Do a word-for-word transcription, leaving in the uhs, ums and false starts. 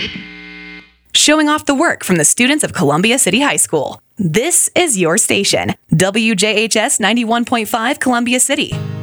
Showing off the work from the students of Columbia City High School. This is your station, W J H S ninety-one point five Columbia City.